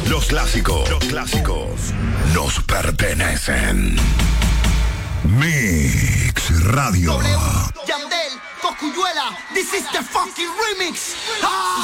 Los clásicos nos pertenecen. Mix Radio. Yandel, Cosculluela, this is the fucking remix.